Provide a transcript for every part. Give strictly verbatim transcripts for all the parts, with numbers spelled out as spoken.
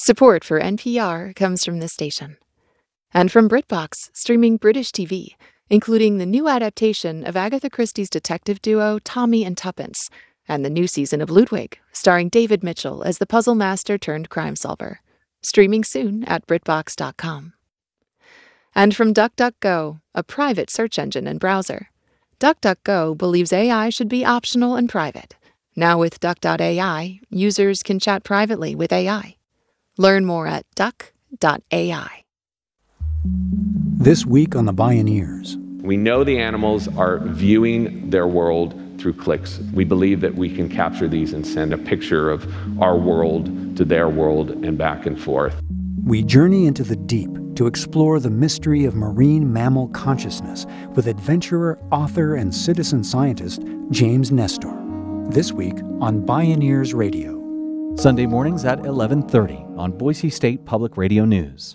Support for N P R comes from this station. And from BritBox, streaming British T V, including the new adaptation of Agatha Christie's detective duo Tommy and Tuppence, and the new season of Ludwig, starring David Mitchell as the puzzle master turned crime solver. Streaming soon at BritBox dot com. And from DuckDuckGo, a private search engine and browser. DuckDuckGo believes A I should be optional and private. Now with Duck dot A I, users can chat privately with A I. Learn more at Duck dot A I. This week on The Bioneers. We know the animals are viewing their world through clicks. We believe that we can capture these and send a picture of our world to their world and back and forth. We journey into the deep to explore the mystery of marine mammal consciousness with adventurer, author, and citizen scientist James Nestor. This week on Bioneers Radio. Sunday mornings at eleven thirty on Boise State Public Radio News.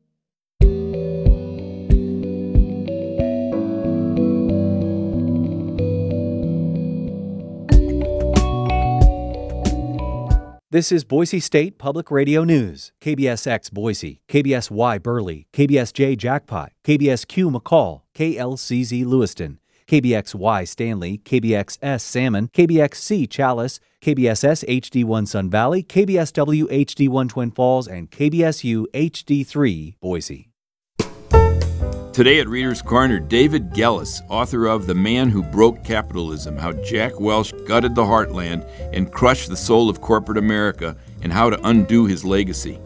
This is Boise State Public Radio News. K B S X Boise, K B S Y Burley, K B S J Jackpot, K B S Q McCall, K L C Z Lewiston, K B X Y Stanley, K B X S Salmon, K B X C Chalice, K B S S H D one Sun Valley, K B S W H D one Twin Falls, and K B S U H D three Boise. Today at Reader's Corner, David Gellis, author of The Man Who Broke Capitalism, How Jack Welch Gutted the Heartland and Crushed the Soul of Corporate America, and How to Undo His Legacy.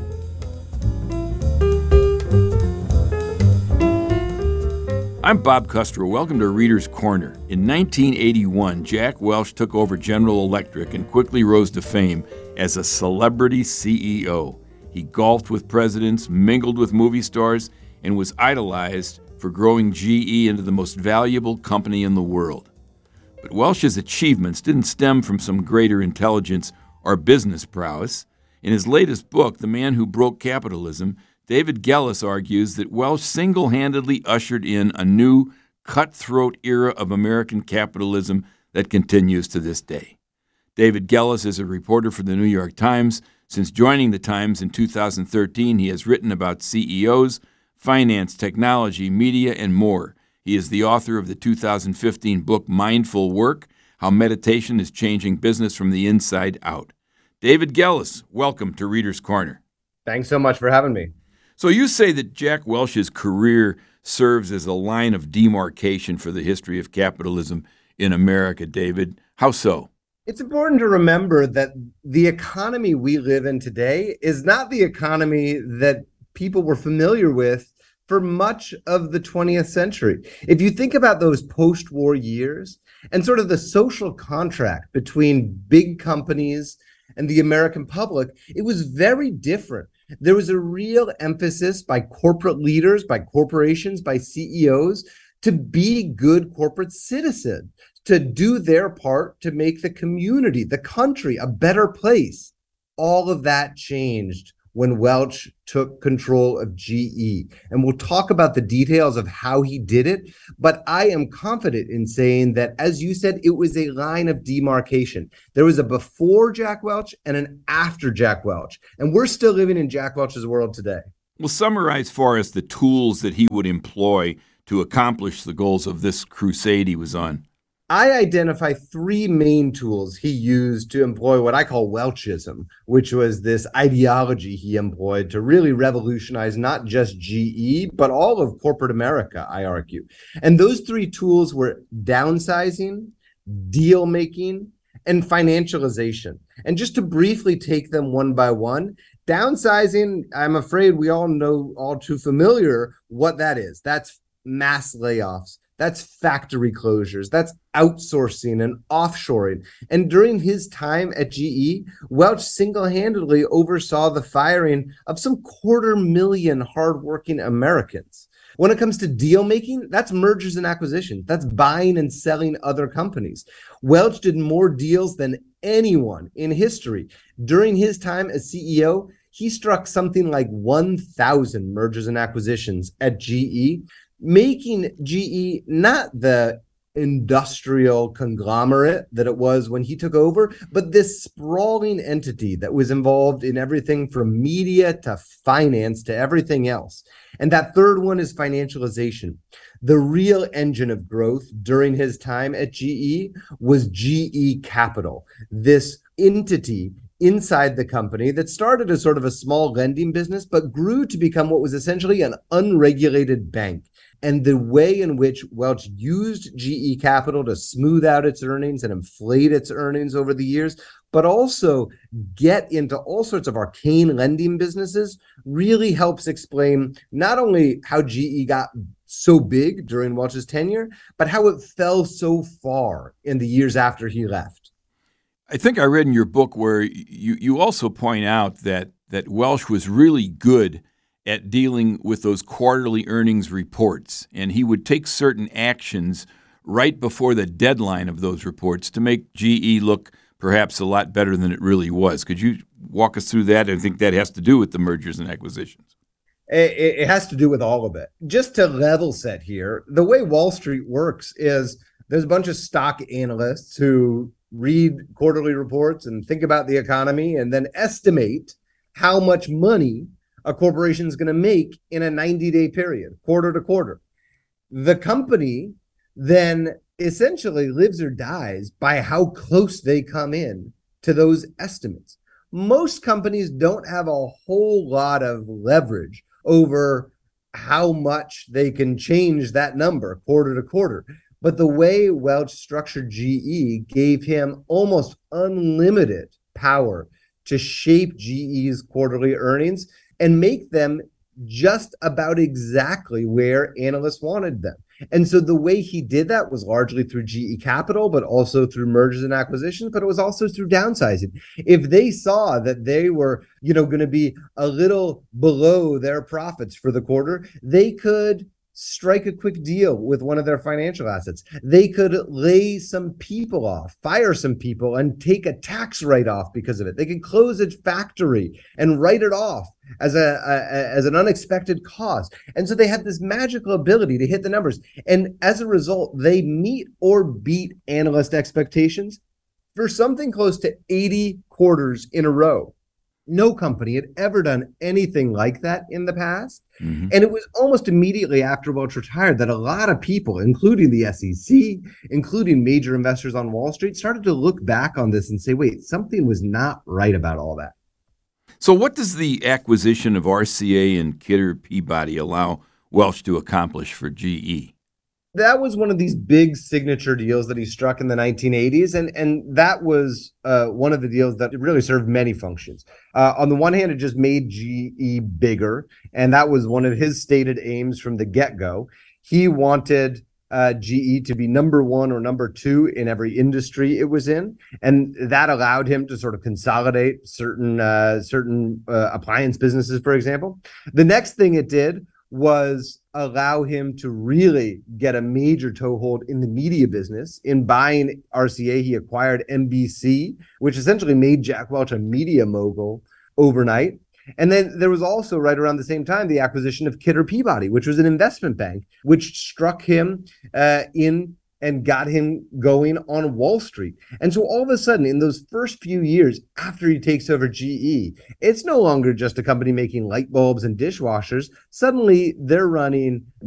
I'm Bob Custro. Welcome to Reader's Corner. In nineteen eighty-one, Jack Welch took over General Electric and quickly rose to fame as a celebrity C E O. He golfed with presidents, mingled with movie stars, and was idolized for growing G E into the most valuable company in the world. But Welch's achievements didn't stem from some greater intelligence or business prowess. In his latest book, The Man Who Broke Capitalism, David Gellis argues that Welch single-handedly ushered in a new, cutthroat era of American capitalism that continues to this day. David Gellis is a reporter for the New York Times. Since joining the Times in two thousand thirteen, he has written about C E Os, finance, technology, media, and more. He is the author of the two thousand fifteen book Mindful Work, How Meditation is Changing Business from the Inside Out. David Gellis, welcome to Reader's Corner. Thanks so much for having me. So you say that Jack Welch's career serves as a line of demarcation for the history of capitalism in America, David. How so? It's important to remember that the economy we live in today is not the economy that people were familiar with for much of the twentieth century. If you think about those post-war years and sort of the social contract between big companies and the American public, it was very different. There was a real emphasis by corporate leaders, by corporations, by C E Os to be good corporate citizens, to do their part to make the community, the country, a better place. All of that changed when Welch took control of G E. And we'll talk about the details of how he did it, but I am confident in saying that, as you said, it was a line of demarcation. There was a before Jack Welch and an after Jack Welch, and we're still living in Jack Welch's world today. Well, summarize for us the tools that he would employ to accomplish the goals of this crusade he was on. I identify three main tools he used to employ what I call Welchism, which was this ideology he employed to really revolutionize not just G E, but all of corporate America, I argue. And those three tools were downsizing, deal making, and financialization. And just to briefly take them one by one, downsizing, I'm afraid we all know all too familiar what that is. That's mass layoffs. That's factory closures. That's outsourcing and offshoring. And during his time at G E, Welch single-handedly oversaw the firing of some quarter million hardworking Americans. When it comes to deal making, that's mergers and acquisitions. That's buying and selling other companies. Welch did more deals than anyone in history. During his time as C E O, he struck something like one thousand mergers and acquisitions at G E, making G E not the industrial conglomerate that it was when he took over, but this sprawling entity that was involved in everything from media to finance to everything else. And that third one is financialization. The real engine of growth during his time at G E was G E Capital, this entity inside the company that started as sort of a small lending business, but grew to become what was essentially an unregulated bank. And the way in which Welch used G E Capital to smooth out its earnings and inflate its earnings over the years, but also get into all sorts of arcane lending businesses, really helps explain not only how G E got so big during Welch's tenure, but how it fell so far in the years after he left. I think I read in your book where you, you also point out that, that Welch was really good at dealing with those quarterly earnings reports, and he would take certain actions right before the deadline of those reports to make G E look perhaps a lot better than it really was. Could you walk us through that? I think that has to do with the mergers and acquisitions. It, it has to do with all of it. Just to level set here, the way Wall Street works is there's a bunch of stock analysts who read quarterly reports and think about the economy and then estimate how much money a corporation is going to make in a ninety-day period, quarter to quarter. The company then essentially lives or dies by how close they come in to those estimates. Most companies don't have a whole lot of leverage over how much they can change that number quarter to quarter. But the way Welch structured G E gave him almost unlimited power to shape G E's quarterly earnings and make them just about exactly where analysts wanted them. And so the way he did that was largely through G E Capital, but also through mergers and acquisitions, but it was also through downsizing. If they saw that they were, you know, going to be a little below their profits for the quarter, they could strike a quick deal with one of their financial assets. They could lay some people off, fire some people, and take a tax write-off because of it. They could close a factory and write it off as a, a as an unexpected cost. And so they have this magical ability to hit the numbers. And as a result, they meet or beat analyst expectations for something close to eighty quarters in a row. No company had ever done anything like that in the past. Mm-hmm. And it was almost immediately after Welch retired that a lot of people, including the S E C, including major investors on Wall Street, started to look back on this and say, wait, something was not right about all that. So what does the acquisition of R C A and Kidder Peabody allow Welch to accomplish for G E? That was one of these big signature deals that he struck in the nineteen eighties. And, and that was uh, one of the deals that really served many functions. Uh, on the one hand, it just made G E bigger. And that was one of his stated aims from the get-go. He wanted uh, G E to be number one or number two in every industry it was in. And that allowed him to sort of consolidate certain, uh, certain uh, appliance businesses, for example. The next thing it did was allow him to really get a major toehold in the media business. In buying R C A, he acquired N B C, which essentially made Jack Welch a media mogul overnight. And then there was also, right around the same time, the acquisition of Kidder Peabody, which was an investment bank, which struck him uh, in and got him going on Wall Street. And so all of a sudden, in those first few years after he takes over G E, it's no longer just a company making light bulbs and dishwashers. Suddenly, they're running